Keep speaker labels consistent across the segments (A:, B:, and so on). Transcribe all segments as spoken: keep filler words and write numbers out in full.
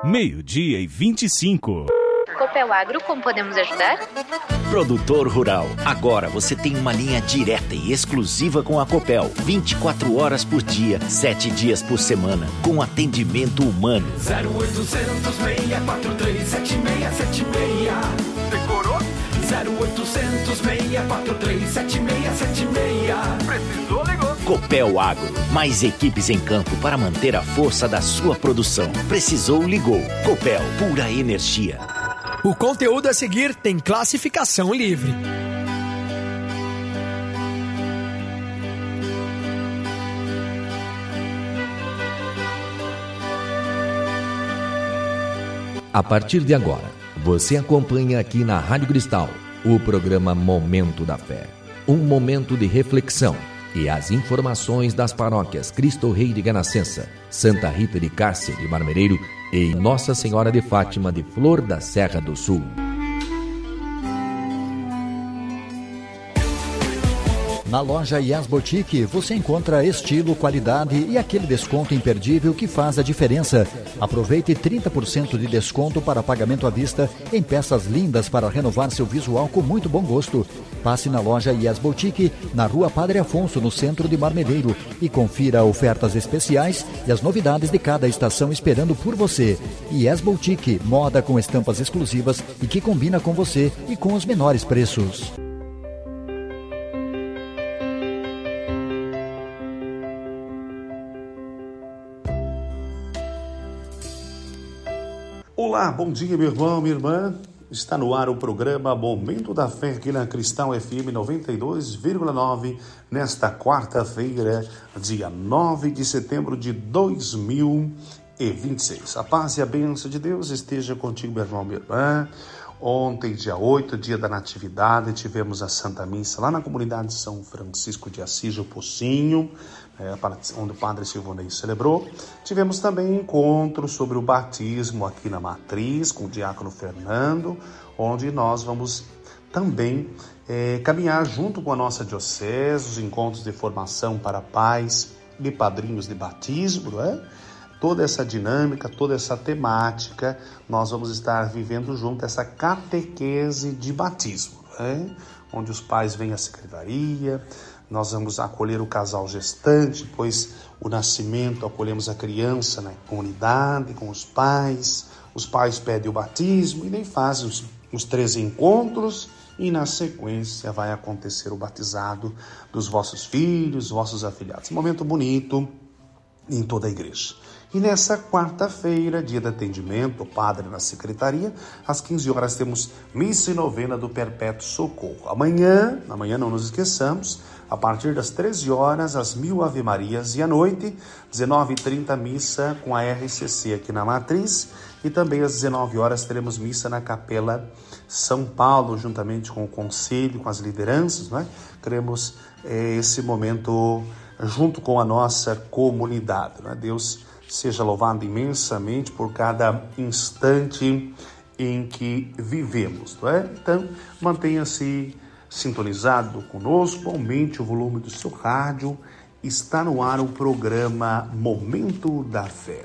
A: meio-dia e vinte e cinco.
B: Copel Agro, como podemos ajudar?
C: Produtor rural, agora você tem uma linha direta e exclusiva com a Copel, vinte e quatro horas por dia, sete dias por semana, com atendimento humano.
D: zero oitocentos, seis quatro três, sete seis sete seis. Decorou? zero oitocentos, seis quatro três, sete seis sete seis. Precisou, ligou.
C: Copel Agro, mais equipes em campo para manter a força da sua produção. Precisou, ligou. Copel, pura energia.
E: O conteúdo a seguir tem classificação livre.
F: A partir de agora, você acompanha aqui na Rádio Cristal o programa Momento da Fé. Um momento de reflexão e as informações das paróquias Cristo Rei de Ganascença, Santa Rita de Cássia de Marmereiro e Nossa Senhora de Fátima de Flor da Serra do Sul.
G: Na loja Yes Boutique você encontra estilo, qualidade e aquele desconto imperdível que faz a diferença. Aproveite trinta por cento de desconto para pagamento à vista em peças lindas para renovar seu visual com muito bom gosto. Passe na loja Yes Boutique, na Rua Padre Afonso, no centro de Marmedeiro, e confira ofertas especiais e as novidades de cada estação esperando por você. Yes Boutique, moda com estampas exclusivas e que combina com você e com os menores preços.
H: Olá, bom dia, meu irmão, minha irmã. Está no ar o programa Momento da Fé aqui na Cristal F M noventa e dois vírgula nove, nesta quarta-feira, dia nove de setembro de dois mil e vinte e seis. A paz e a bênção de Deus esteja contigo, meu irmão, minha irmã. Ontem, dia oito, dia da Natividade, tivemos a Santa Missa lá na comunidade São Francisco de Assis, o Pocinho, é, onde o Padre Silvonei celebrou. Tivemos também encontro sobre o batismo aqui na Matriz, com o Diácono Fernando, onde nós vamos também é, caminhar junto com a nossa diocese, os encontros de formação para pais e padrinhos de batismo, não é? Toda essa dinâmica, toda essa temática, nós vamos estar vivendo junto essa catequese de batismo, né? Onde os pais vêm à secretaria, nós vamos acolher o casal gestante, depois o nascimento, acolhemos a criança na comunidade, com os pais, os pais pedem o batismo e nem fazem os, os três encontros e na sequência vai acontecer o batizado dos vossos filhos, vossos afilhados. Um momento bonito em toda a igreja. E nessa quarta-feira, dia de atendimento, o padre na secretaria, às quinze horas temos missa e novena do Perpétuo Socorro. Amanhã, amanhã não nos esqueçamos, a partir das treze horas, as mil ave-marias e à noite, dezenove e trinta, missa com a R C C aqui na Matriz e também às dezenove horas teremos missa na Capela São Paulo, juntamente com o conselho, com as lideranças, não é? Queremos é, esse momento junto com a nossa comunidade, não é? Deus seja louvado imensamente por cada instante em que vivemos, não é? Então, mantenha-se sintonizado conosco, aumente o volume do seu rádio. Está no ar o programa Momento da Fé.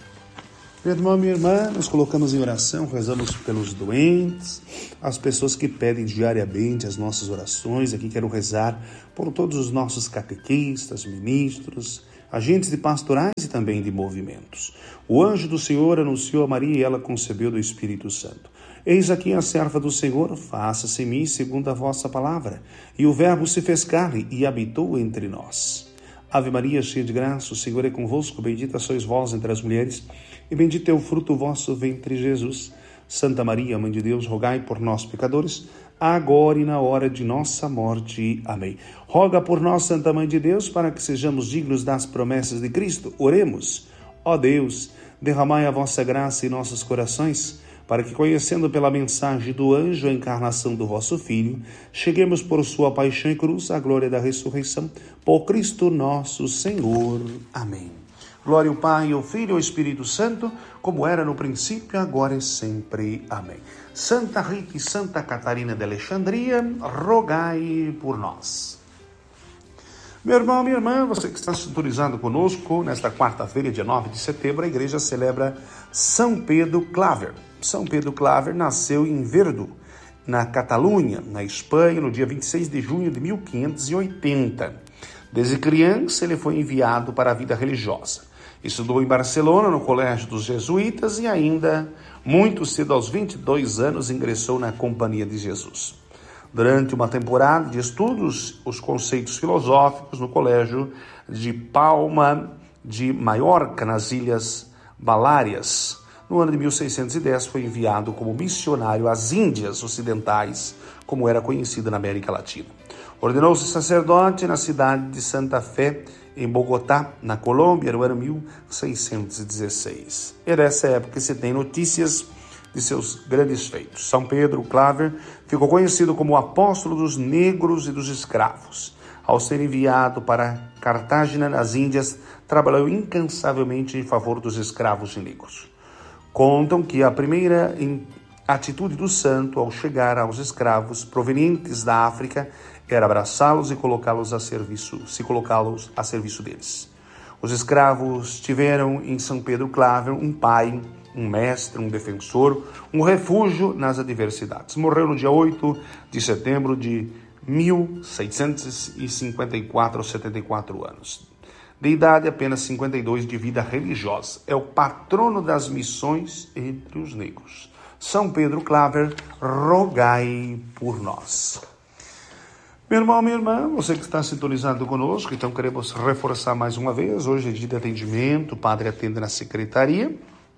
H: Meu irmão, minha irmã, nos colocamos em oração, rezamos pelos doentes, as pessoas que pedem diariamente as nossas orações. Aqui quero rezar por todos os nossos catequistas, ministros, agentes de pastorais e também de movimentos. O anjo do Senhor anunciou a Maria e ela concebeu do Espírito Santo. Eis aqui a serva do Senhor, faça-se em mim segundo a vossa palavra. E o Verbo se fez carne e habitou entre nós. Ave Maria, cheia de graça, o Senhor é convosco, bendita sois vós entre as mulheres, e bendito é o fruto do vosso ventre, Jesus. Santa Maria, Mãe de Deus, rogai por nós, pecadores, agora e na hora de nossa morte. Amém. Roga por nós, Santa Mãe de Deus, para que sejamos dignos das promessas de Cristo. Oremos. Ó Deus, derramai a vossa graça em nossos corações, para que, conhecendo pela mensagem do anjo a encarnação do vosso Filho, cheguemos por sua paixão e cruz à glória da ressurreição, por Cristo nosso Senhor. Amém. Glória ao Pai, ao Filho e ao Espírito Santo, como era no princípio, agora e sempre. Amém. Santa Rita e Santa Catarina de Alexandria, rogai por nós. Meu irmão, minha irmã, você que está sintonizando conosco, nesta quarta-feira, dia nove de setembro, a igreja celebra São Pedro Claver. São Pedro Claver nasceu em Verdú, na Catalunha, na Espanha, no dia vinte e seis de junho de mil quinhentos e oitenta. Desde criança, ele foi enviado para a vida religiosa. Estudou em Barcelona, no Colégio dos Jesuítas, e ainda, muito cedo, aos vinte e dois anos, ingressou na Companhia de Jesus. Durante uma temporada de estudos, os conceitos filosóficos no Colégio de Palma de Maiorca, nas Ilhas Balárias. No ano de mil seiscentos e dez, foi enviado como missionário às Índias Ocidentais, como era conhecida na América Latina. Ordenou-se sacerdote na cidade de Santa Fé, em Bogotá, na Colômbia, no ano mil seiscentos e dezesseis. É nessa época que se tem notícias de seus grandes feitos. São Pedro Claver ficou conhecido como o apóstolo dos negros e dos escravos. Ao ser enviado para Cartagena, nas Índias, trabalhou incansavelmente em favor dos escravos negros. Contam que a primeira atitude do santo ao chegar aos escravos provenientes da África era abraçá-los e colocá-los a serviço, se colocá-los a serviço deles. Os escravos tiveram em São Pedro Claver um pai, um mestre, um defensor, um refúgio nas adversidades. Morreu no dia oito de setembro de mil seiscentos e cinquenta e quatro, aos setenta e quatro anos. De idade, apenas cinquenta e dois, de vida religiosa. É o patrono das missões entre os negros. São Pedro Claver, rogai por nós. Meu irmão, minha irmã, você que está sintonizado conosco, então queremos reforçar mais uma vez. Hoje é dia de atendimento, o padre atende na secretaria.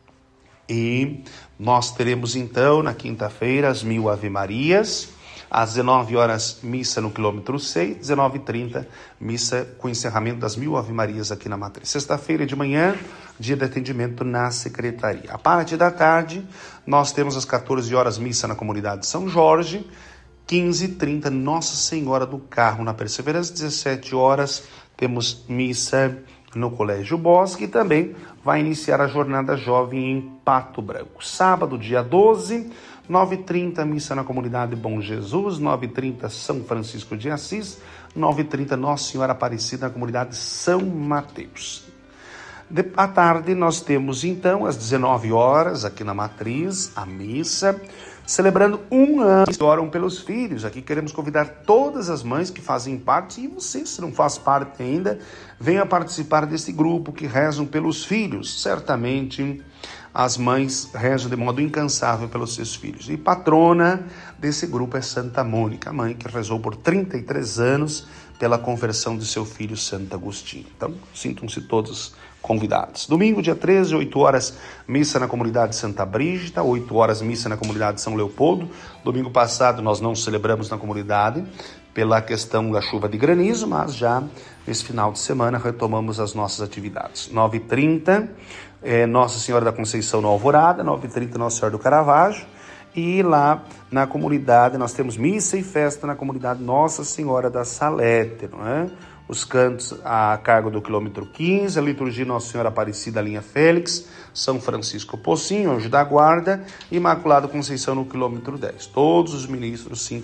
H: E nós teremos então, na quinta-feira, as mil Ave-Marias, às dezenove horas, missa no quilômetro seis, dezenove e trinta, missa com encerramento das mil Ave-Marias aqui na Matriz. Sexta-feira de manhã, dia de atendimento na secretaria. A parte da tarde, nós temos às quatorze horas, missa na comunidade de São Jorge, quinze e trinta, Nossa Senhora do Carmo na Perseverança, dezessete horas, temos missa no Colégio Bosque, e também vai iniciar a Jornada Jovem em Pato Branco. Sábado, dia doze, nove e trinta, missa na comunidade Bom Jesus, nove e trinta, São Francisco de Assis, nove e trinta, Nossa Senhora Aparecida na comunidade São Mateus. De, à tarde, nós temos então, às dezenove horas, aqui na Matriz, a missa, celebrando um ano que oram pelos filhos. Aqui queremos convidar todas as mães que fazem parte, e você, se não faz parte ainda, venha participar desse grupo que rezam pelos filhos. Certamente as mães rezam de modo incansável pelos seus filhos. E patrona desse grupo é Santa Mônica, a mãe que rezou por trinta e três anos pela conversão de seu filho Santo Agostinho. Então, sintam-se todos convidados. Domingo, dia treze, oito horas, missa na comunidade Santa Brígida, oito horas, missa na comunidade São Leopoldo. Domingo passado nós não celebramos na comunidade pela questão da chuva de granizo, mas já nesse final de semana retomamos as nossas atividades. nove e trinta, é, Nossa Senhora da Conceição no Alvorada, nove e trinta, Nossa Senhora do Caravaggio. E lá na comunidade nós temos missa e festa na comunidade Nossa Senhora da Salete, não é? Os cantos a cargo do quilômetro quinze, a liturgia Nossa Senhora Aparecida, linha Félix, São Francisco Pocinho, Anjo da Guarda, Imaculado Conceição no quilômetro dez. Todos os ministros sim,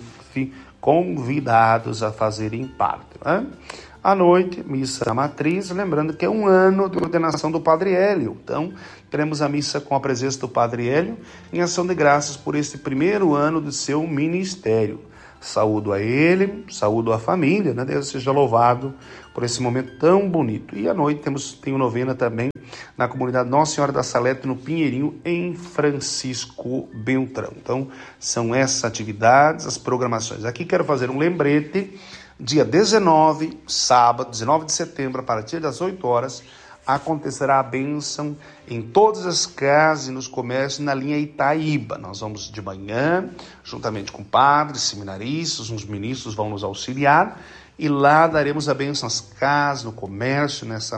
H: convidados a fazerem parte. Né? À noite, missa da Matriz, lembrando que é um ano de ordenação do Padre Hélio. Então, teremos a missa com a presença do Padre Hélio em ação de graças por esse primeiro ano de seu ministério. Saúdo a ele, saúdo a família, né? Deus seja louvado por esse momento tão bonito. E à noite temos, tem uma novena também na comunidade Nossa Senhora da Salete, no Pinheirinho, em Francisco Beltrão. Então, são essas atividades, as programações. Aqui quero fazer um lembrete, dia dezenove, sábado, dezenove de setembro, a partir das oito horas, acontecerá a bênção em todas as casas e nos comércios na linha Itaíba. Nós vamos de manhã, juntamente com padres, seminaristas, uns ministros vão nos auxiliar, e lá daremos a bênção nas casas, no comércio, nessa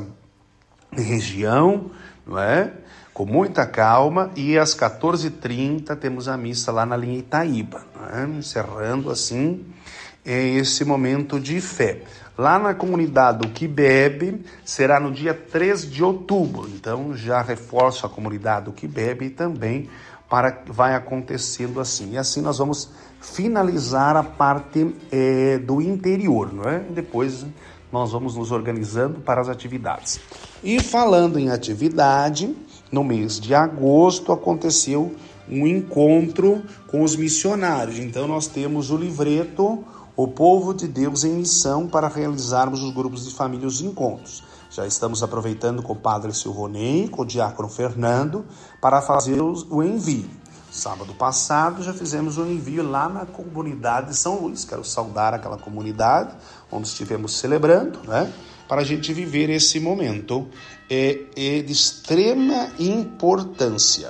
H: região, não é? Com muita calma, e às quatorze e trinta temos a missa lá na linha Itaíba, não é? Encerrando assim esse momento de fé. Lá na comunidade do Que Bebe, será no dia três de outubro. Então, já reforço a comunidade do Que Bebe também, para que vai acontecendo assim. E assim nós vamos finalizar a parte é, do interior, não é? Depois nós vamos nos organizando para as atividades. E falando em atividade, no mês de agosto aconteceu um encontro com os missionários. Então nós temos o livreto O Povo de Deus em Missão para realizarmos os grupos de família, os encontros. Já estamos aproveitando com o Padre Silvonei, com o Diácono Fernando, para fazer o envio. Sábado passado já fizemos um envio lá na comunidade de São Luís. Quero saudar aquela comunidade onde estivemos celebrando, né? Para a gente viver esse momento é, é de extrema importância.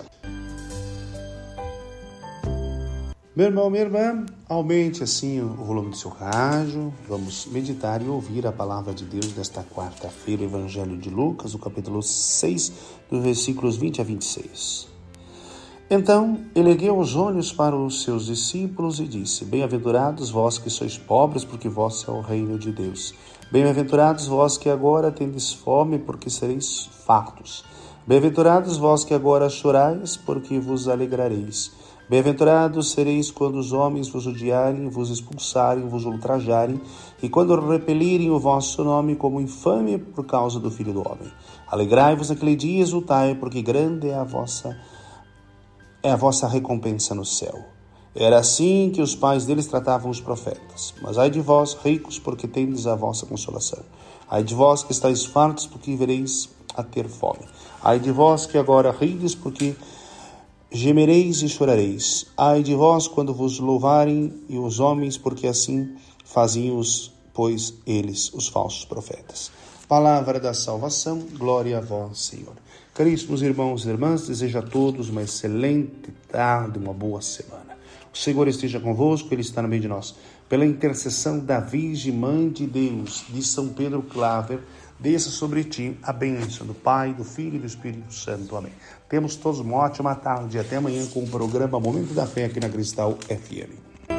H: Meu irmão, minha irmã, aumente assim o volume do seu rádio. Vamos meditar e ouvir a palavra de Deus desta quarta-feira, Evangelho de Lucas, o capítulo seis, dos versículos vinte a vinte e seis. Então, ele ergueu os olhos para os seus discípulos e disse: Bem-aventurados vós que sois pobres, porque vosso é o reino de Deus. Bem-aventurados vós que agora tendes fome, porque sereis fartos. Bem-aventurados vós que agora chorais, porque vos alegrareis. Bem-aventurados sereis quando os homens vos odiarem, vos expulsarem, vos ultrajarem, e quando repelirem o vosso nome como infame por causa do Filho do Homem. Alegrai-vos naquele dia e exultai, porque grande é a vossa é a vossa recompensa no céu. Era assim que os pais deles tratavam os profetas. Mas ai de vós, ricos, porque tendes a vossa consolação. Ai de vós que estáis fartos, porque vereis a ter fome. Ai de vós que agora rides, porque gemereis e chorareis. Ai de vós quando vos louvarem e os homens, porque assim faziam os, pois eles, os falsos profetas. Palavra da salvação, glória a vós, Senhor. Caríssimos irmãos e irmãs, desejo a todos uma excelente tarde, uma boa semana. O Senhor esteja convosco, Ele está no meio de nós. Pela intercessão da Virgem Mãe de Deus, de São Pedro Claver, desça sobre ti a bênção do Pai, do Filho e do Espírito Santo. Amém. Temos todos uma ótima tarde e até amanhã com o programa Momento da Fé aqui na Cristal F M.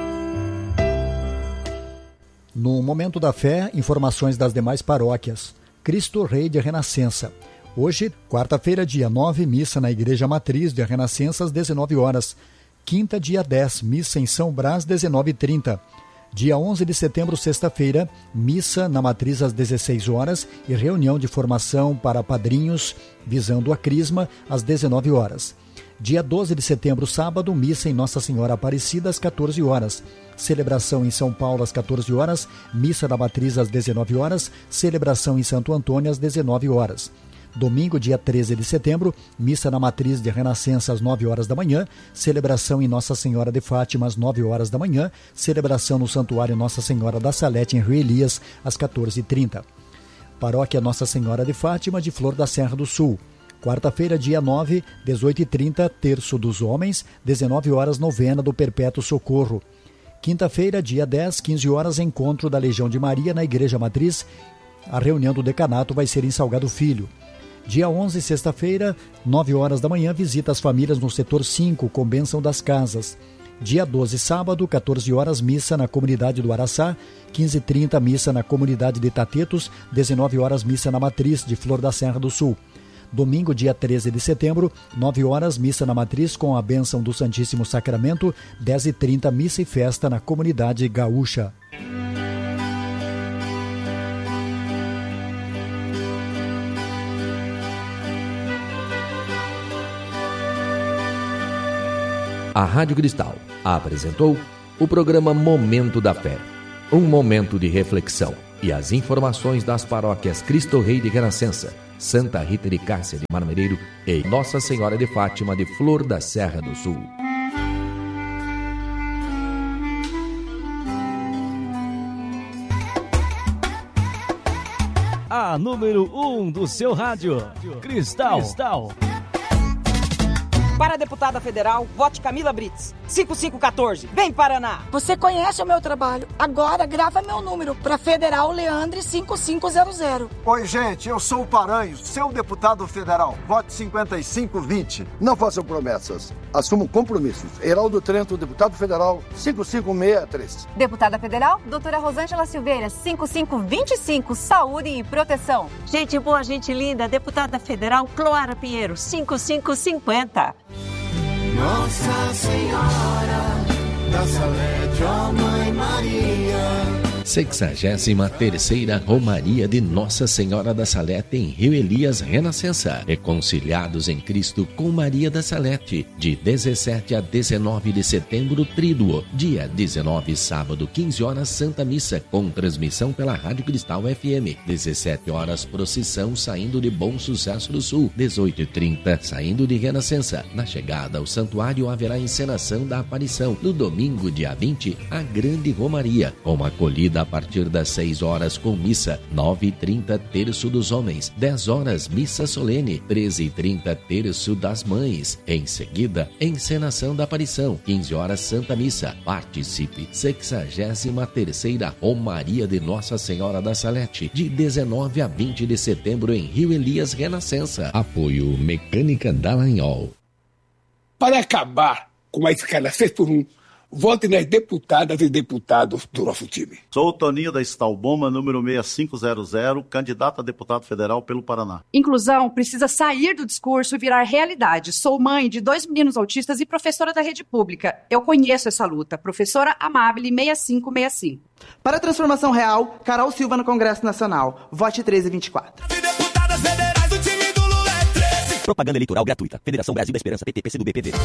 G: No Momento da Fé, informações das demais paróquias. Cristo Rei de Renascença. Hoje, quarta-feira, dia nove, missa na Igreja Matriz de Renascença às dezenove horas. Quinta, dia dez, missa em São Brás, dezenove e trinta. Dia onze de setembro, sexta-feira, missa na Matriz às dezesseis horas e reunião de formação para padrinhos visando a Crisma às dezenove horas. Dia doze de setembro, sábado, missa em Nossa Senhora Aparecida às quatorze horas. Celebração em São Paulo às quatorze horas, missa da Matriz às dezenove horas, celebração em Santo Antônio às dezenove horas. Domingo, dia treze de setembro, missa na Matriz de Renascença às nove horas da manhã, celebração em Nossa Senhora de Fátima às nove horas da manhã, celebração no Santuário Nossa Senhora da Salete em Rio Elias às quatorze e trinta. Paróquia Nossa Senhora de Fátima de Flor da Serra do Sul. Quarta-feira, dia nove, dezoito e trinta, Terço dos Homens, dezenove horas, novena do Perpétuo Socorro. Quinta-feira, dia dez, quinze horas, encontro da Legião de Maria na Igreja Matriz. A reunião do decanato vai ser em Salgado Filho. Dia onze, sexta-feira, nove horas da manhã, visita às famílias no setor cinco, com bênção das casas. Dia doze, sábado, quatorze horas, missa na comunidade do Araçá. quinze e trinta, missa na comunidade de Tatetos. dezenove horas, missa na Matriz de Flor da Serra do Sul. Domingo, dia treze de setembro, nove horas, missa na Matriz com a bênção do Santíssimo Sacramento. dez e trinta, missa e festa na comunidade gaúcha.
F: A Rádio Cristal apresentou o programa Momento da Fé, um momento de reflexão e as informações das paróquias Cristo Rei de Renascença, Santa Rita de Cássia de Marmereiro e Nossa Senhora de Fátima de Flor da Serra do Sul.
A: A número um do seu rádio, Cristal. Cristal.
I: Para a deputada federal, vote Camila Brits, cinco cinco um quatro. Vem, Paraná!
J: Você conhece o meu trabalho. Agora grava meu número para Federal Leandre cinco cinco zero zero.
K: Oi, gente, eu sou o Paranhos, seu deputado federal. Vote cinquenta e cinco vinte.
L: Não façam promessas, assumam compromissos. Heraldo Trento, deputado federal, cinco cinco seis três.
M: Deputada federal, doutora Rosângela Silveira, cinco cinco dois cinco, Saúde e Proteção.
N: Gente boa, gente linda, deputada federal Cloara Pinheiro, cinco cinco cinco zero.
D: Nossa Senhora da Salete, ó Mãe Maria,
F: sexagésima terceira Romaria de Nossa Senhora da Salete em Rio Elias Renascença. Reconciliados em Cristo com Maria da Salete, de dezessete a dezenove de setembro, tríduo. Dia dezenove, sábado, quinze horas, Santa Missa, com transmissão pela Rádio Cristal F M. dezessete horas, procissão saindo de Bom Sucesso do Sul. dezoito e trinta, saindo de Renascença. Na chegada ao santuário haverá encenação da aparição. No domingo, dia vinte, a Grande Romaria, com acolhida a partir das seis horas com missa. nove e trinta, terço dos homens. dez horas, missa solene. treze e trinta, terço das mães. Em seguida, encenação da aparição. quinze horas, Santa Missa. Participe. sexagésima terceira Romaria de Nossa Senhora da Salete, de dezenove a vinte de setembro em Rio Elias Renascença. Apoio Mecânica Dallagnol.
O: Para acabar com a escala seis por um, vote nas deputadas e deputados do nosso time.
P: Sou o Toninho da Stalboma, número seis cinco zero zero, candidato a deputado federal pelo Paraná.
Q: Inclusão precisa sair do discurso e virar realidade. Sou mãe de dois meninos autistas e professora da rede pública. Eu conheço essa luta. Professora Amabile seis cinco seis cinco.
R: Para a transformação real, Carol Silva no Congresso Nacional. Vote treze e vinte e quatro.
S: Propaganda eleitoral gratuita. Federação Brasil da Esperança, P T, P C do B, P V.